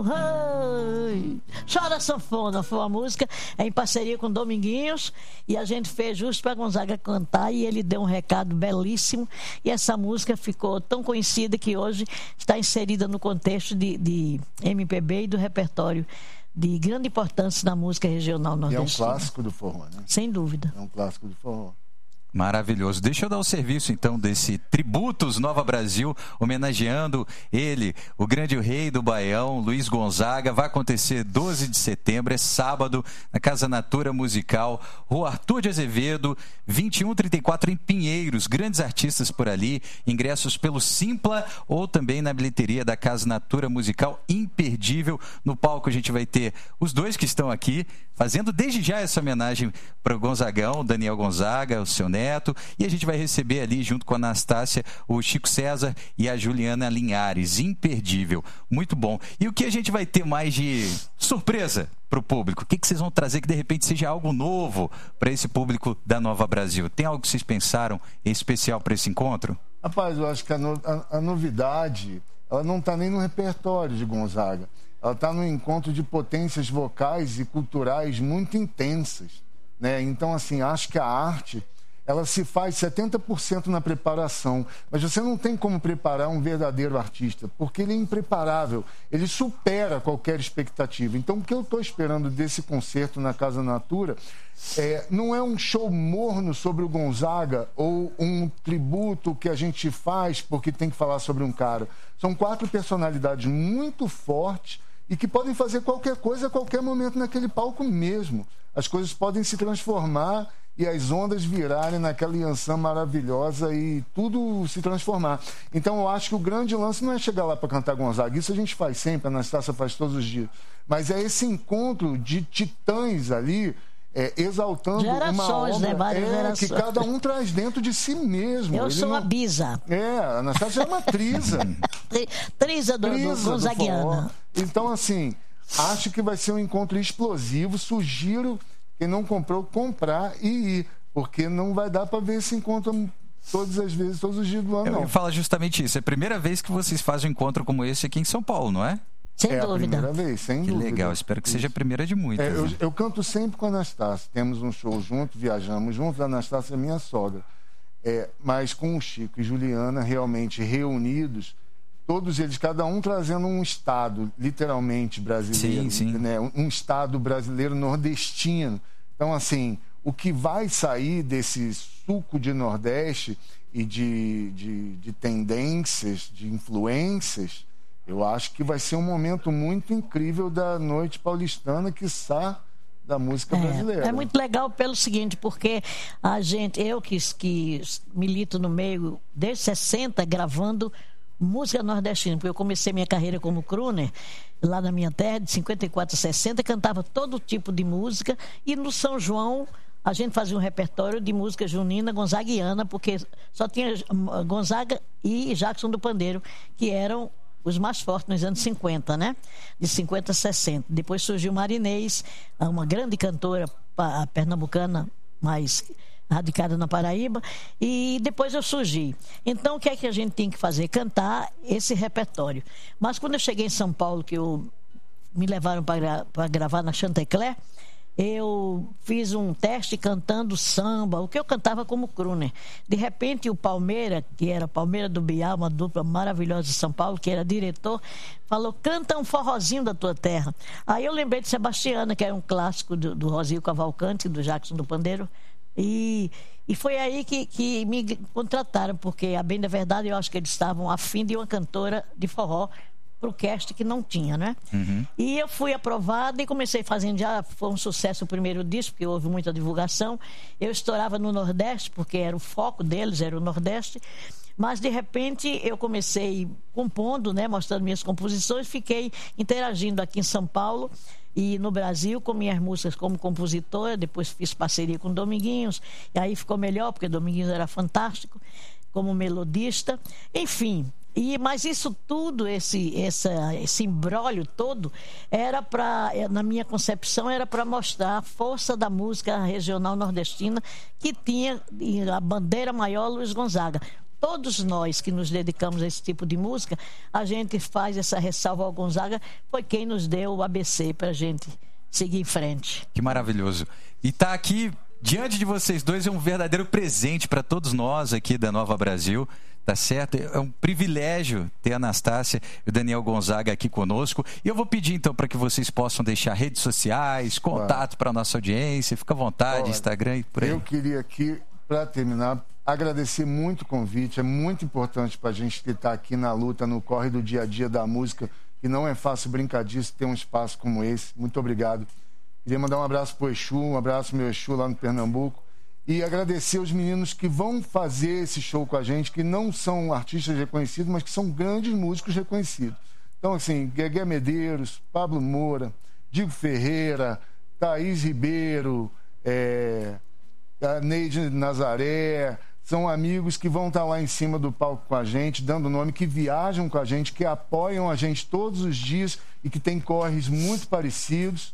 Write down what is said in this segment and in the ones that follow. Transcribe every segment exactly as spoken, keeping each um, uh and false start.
Ai, Chora Sanfona foi uma música em parceria com Dominguinhos, e a gente fez justo para Gonzaga cantar, e ele deu um recado belíssimo, e essa música ficou tão conhecida que hoje está inserida no contexto de, de M P B e do repertório de grande importância na música regional nordestina. E é um clássico do forró, né? Sem dúvida. É um clássico do forró. Maravilhoso. Deixa eu dar o serviço, então, desse Tributos Nova Brasil, homenageando ele, o grande rei do Baião, Luiz Gonzaga. Vai acontecer doze de setembro, é sábado, na Casa Natura Musical, Rua Arthur de Azevedo, vinte e um trinta e quatro, em Pinheiros. Grandes artistas por ali, ingressos pelo Simpla ou também na bilheteria da Casa Natura Musical, imperdível. No palco a gente vai ter os dois que estão aqui, fazendo desde já essa homenagem para o Gonzagão, Daniel Gonzaga, o seu neto, e a gente vai receber ali, junto com a Anastácia, o Chico César e a Juliana Linhares. Imperdível, muito bom. E o que a gente vai ter mais de surpresa para o público? O que, que vocês vão trazer que de repente seja algo novo para esse público da Nova Brasil? Tem algo que vocês pensaram em especial para esse encontro? Rapaz, eu acho que a, no, a, a novidade, ela não está nem no repertório de Gonzaga. Ela está no encontro de potências vocais e culturais muito intensas, né? Então, assim, acho que a arte, ela se faz setenta por cento na preparação, mas você não tem como preparar um verdadeiro artista, porque ele é impreparável, ele supera qualquer expectativa. Então, o que eu estou esperando desse concerto na Casa Natura é, não é um show morno sobre o Gonzaga ou um tributo que a gente faz porque tem que falar sobre um cara. São quatro personalidades muito fortes e que podem fazer qualquer coisa a qualquer momento naquele palco mesmo. As coisas podem se transformar e as ondas virarem naquela Iansã maravilhosa e tudo se transformar. Então eu acho que o grande lance não é chegar lá para cantar Gonzaga, isso a gente faz sempre, a Anastácia faz todos os dias, mas é esse encontro de titãs ali, é, exaltando gerações, uma obra, né? Várias é, gerações. que cada um traz dentro de si mesmo. Eu Ele sou não... a Bisa. É, a Anastácia é uma trisa. Trisa do, Trisa do Gonzaguiana. Do então, assim, acho que vai ser um encontro explosivo. Sugiro quem não comprou, comprar e ir, porque não vai dar para ver esse encontro todas as vezes, todos os dias do ano, não. Eu falo justamente isso. É a primeira vez que vocês fazem um encontro como esse aqui em São Paulo, não é? Sem é dúvida. É a primeira vez, sem que dúvida. Que legal, espero que seja a primeira de muitas. É, eu, né? eu canto sempre com a Anastácia, temos um show junto, viajamos juntos, a Anastácia é minha sogra. É, mas com o Chico e Juliana realmente reunidos, todos eles, cada um trazendo um estado literalmente brasileiro, sim, sim. Né? Um, um estado brasileiro nordestino. Então, assim, o que vai sair desse suco de Nordeste e de, de, de tendências, de influências, eu acho que vai ser um momento muito incrível da noite paulistana, quiçá da música brasileira. É, é muito legal pelo seguinte, porque a gente, eu que, que milito no meio desde sessenta, gravando música nordestina, porque eu comecei minha carreira como crooner lá na minha terra, de cinquenta e quatro a sessenta, cantava todo tipo de música, e no São João a gente fazia um repertório de música junina gonzaguiana, porque só tinha Gonzaga e Jackson do Pandeiro, que eram os mais fortes nos anos cinquenta, né? De cinquenta a sessenta. Depois surgiu Marinês, uma grande cantora pernambucana, mas radicada na Paraíba, e depois eu surgi. Então, o que é que a gente tem que fazer? Cantar esse repertório. Mas quando eu cheguei em São Paulo, que eu, me levaram para gravar na Chantecler, eu fiz um teste cantando samba, o que eu cantava como crooner. De repente, o Palmeira, que era Palmeira do Bial, uma dupla maravilhosa de São Paulo, que era diretor, falou: canta um forrozinho da tua terra. Aí eu lembrei de Sebastiana, que era um clássico do, do Rosil Cavalcante, do Jackson do Pandeiro. E, e foi aí que, que me contrataram, porque, a bem da verdade, eu acho que eles estavam a fim de uma cantora de forró para o cast que não tinha, né? Uhum. E eu fui aprovada e comecei fazendo, já foi um sucesso o primeiro disco, porque houve muita divulgação. Eu estourava no Nordeste, porque era o foco deles, era o Nordeste. Mas, de repente, eu comecei compondo, né, mostrando minhas composições, fiquei interagindo aqui em São Paulo e no Brasil com minhas músicas como compositora. Depois fiz parceria com Dominguinhos, e aí ficou melhor, porque Dominguinhos era fantástico como melodista. Enfim, e, mas isso tudo, esse, essa, esse imbróglio todo, era para, na minha concepção, era para mostrar a força da música regional nordestina, que tinha a bandeira maior Luiz Gonzaga. todos nós que nos dedicamos a esse tipo de música, a gente faz essa ressalva ao Gonzaga, foi quem nos deu o A B C para a gente seguir em frente. Que maravilhoso. E tá aqui, diante de vocês dois, é um verdadeiro presente para todos nós aqui da Nova Brasil. Tá certo? É um privilégio ter a Anastácia e o Daniel Gonzaga aqui conosco. E eu vou pedir então para que vocês possam deixar redes sociais, contato para a nossa audiência. Fica à vontade, Olha, Instagram e por aí. Eu queria aqui, para terminar, agradecer muito o convite. É muito importante para a gente estar aqui na luta, no corre do dia a dia da música, que não é fácil brincar disso, ter um espaço como esse. Muito obrigado. Queria mandar um abraço para o Exu, um abraço meu Exu lá no Pernambuco. E agradecer os meninos que vão fazer esse show com a gente, que não são artistas reconhecidos, mas que são grandes músicos reconhecidos. Então, assim, Guegué Medeiros, Pablo Moura, Diego Ferreira, Thaís Ribeiro, é, a Neide Nazaré, são amigos que vão estar lá em cima do palco com a gente, dando nome, que viajam com a gente, que apoiam a gente todos os dias e que têm corres muito parecidos.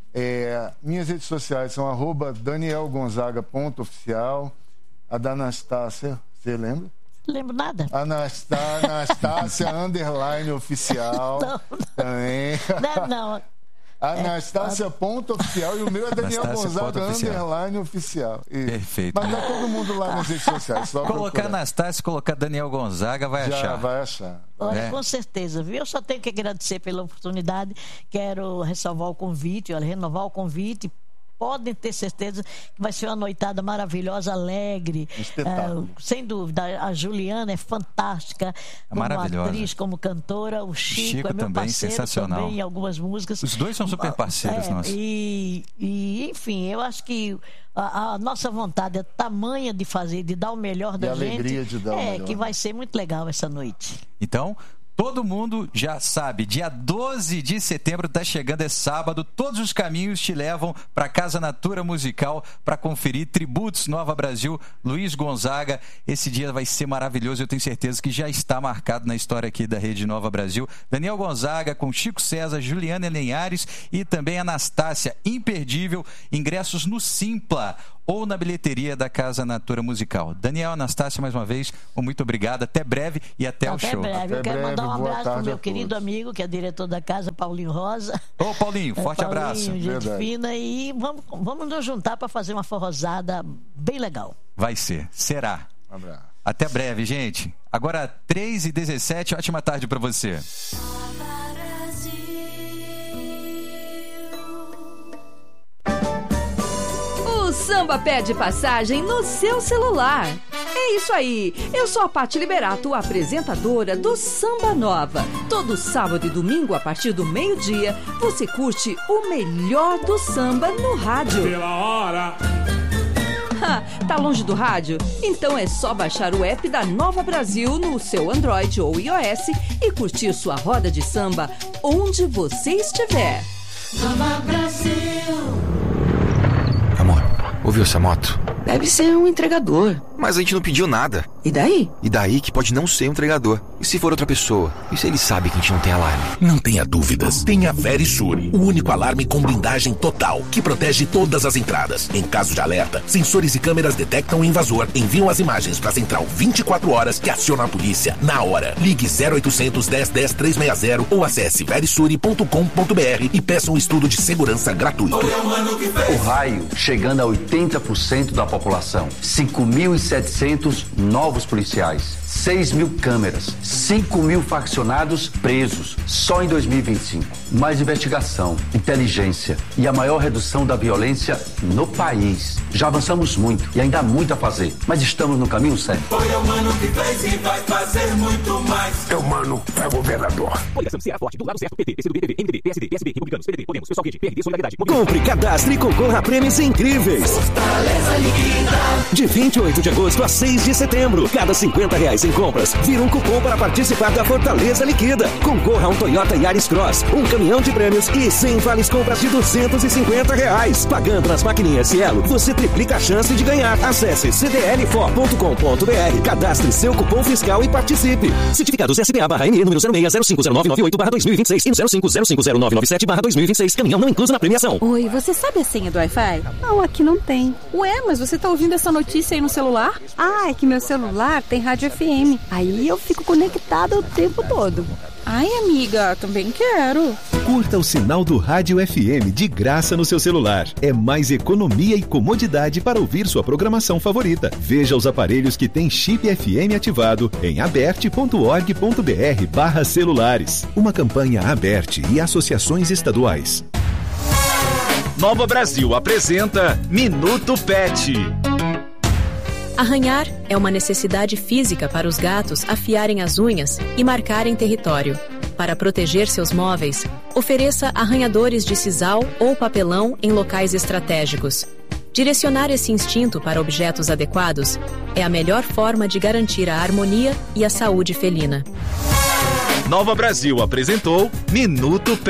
É, minhas redes sociais são arroba Daniel Gonzaga ponto oficial. A da Anastácia, você lembra? Não lembro nada. Anastá, Anastácia underline oficial. Não, também. Não, não. Anastácia ponto oficial e o meu é Daniel Gonzaga underline oficial. Isso. Perfeito. Mas dá todo mundo lá nas redes sociais. Só colocar procurar. Anastácia, colocar Daniel Gonzaga, vai Já achar. vai achar. Olha, É. com certeza, viu? Eu só tenho que agradecer pela oportunidade. Quero ressalvar o convite, olha, renovar o convite. Podem ter certeza que vai ser uma noitada maravilhosa, alegre. Espetáculo. É, sem dúvida, a Juliana é fantástica. Como Maravilhosa. atriz, como cantora. O Chico, Chico é meu também, parceiro sensacional. também em algumas músicas. Os dois são super parceiros É, nossos. E, e, enfim, eu acho que a, a nossa vontade é tamanha de fazer, de dar o melhor da a gente. alegria de dar o É, melhor. que vai ser muito legal essa noite. Então, todo mundo já sabe, dia doze de setembro está chegando, é sábado, todos os caminhos te levam para a Casa Natura Musical para conferir tributos Nova Brasil, Luiz Gonzaga. Esse dia vai ser maravilhoso, eu tenho certeza que já está marcado na história aqui da Rede Nova Brasil. Daniel Gonzaga com Chico César, Juliana Linhares e também Anastácia, imperdível, ingressos no Simpla ou na bilheteria da Casa Natura Musical. Daniel, Anastácia, mais uma vez, muito obrigado, até breve e até, Até o show. breve. Até Eu quero breve, mandar um boa abraço para o tarde meu a querido todos. amigo, que é diretor da casa, Paulinho Rosa. Ô, Paulinho, forte Paulinho, abraço. gente Verdade. fina. E vamos, vamos nos juntar para fazer uma forrosada bem legal. Vai ser, será. Um abraço. Até breve, gente. Agora, três e dezessete, ótima tarde para você. O samba pede passagem no seu celular. É isso aí, eu sou a Pati Liberato, apresentadora do Samba Nova. Todo sábado e domingo, a partir do meio-dia, você curte o melhor do samba no rádio. Pela hora. Ha, tá longe do rádio? Então é só baixar o app da Nova Brasil no seu Android ou iOS e curtir sua roda de samba onde você estiver. Nova Brasil. Amor, ouviu essa moto? Deve ser um entregador. Mas a gente não pediu nada. E daí? E daí que pode não ser um entregador. E se for outra pessoa? E se ele sabe que a gente não tem alarme? Não tenha dúvidas. Tenha Verisure, o único alarme com blindagem total, que protege todas as entradas. Em caso de alerta, sensores e câmeras detectam o invasor, enviam as imagens para a central vinte e quatro horas, que aciona a polícia na hora. Ligue zero oitocentos, dez, dez, trezentos e sessenta ou acesse verisure ponto com ponto br e peça um estudo de segurança gratuito. O raio chegando a oitenta por cento da população. cinco mil e setecentos novos policiais, seis mil câmeras, cinco mil faccionados presos só em dois mil e vinte e cinco. Mais investigação, inteligência e a maior redução da violência no país. Já avançamos muito e ainda há muito a fazer, mas estamos no caminho certo. Foi o mano que fez e vai fazer muito mais. É o mano, é governador. Coligação Ceará Forte, do lado certo, P T, P C do B, P V, M D B, P S D, P S B, Republicanos, P D B, Podemos, Pessoal Quente, P R D, Solidariedade. Compre, cadastre e concorra a prêmios incríveis. Fortaleza Liquida. De vinte e oito de agosto a seis de setembro, cada cinquenta reais em compras, vira um cupom para participar da Fortaleza Liquida. Concorra a um Toyota Yaris Cross, um caminhão de prêmios e cem vales compras de duzentos e cinquenta reais. Pagando nas maquininhas Cielo, você triplica a chance de ganhar. Acesse c d l f o ponto com ponto b r, cadastre seu cupom fiscal e participe. Certificados S P A barra N E número zero seis zero cinco zero nove nove oito barra dois mil e vinte e seis e no zero cinco zero cinco zero nove nove sete barra dois mil e vinte e seis. Caminhão não incluso na premiação. Oi, você sabe a senha do Wi-Fi? Não, aqui não tem. Ué, mas você tá ouvindo essa notícia aí no celular? Ah, é que meu celular celular tem rádio F M. Aí eu fico conectada o tempo todo. Ai, amiga, também quero. Curta o sinal do Rádio F M de graça no seu celular. É mais economia e comodidade para ouvir sua programação favorita. Veja os aparelhos que têm chip F M ativado em aberte ponto org ponto br barra celulares. Uma campanha Aberte e associações estaduais. Nova Brasil apresenta Minuto Pet. Arranhar é uma necessidade física para os gatos afiarem as unhas e marcarem território. Para proteger seus móveis, ofereça arranhadores de sisal ou papelão em locais estratégicos. Direcionar esse instinto para objetos adequados é a melhor forma de garantir a harmonia e a saúde felina. Nova Brasil apresentou Minuto Pet.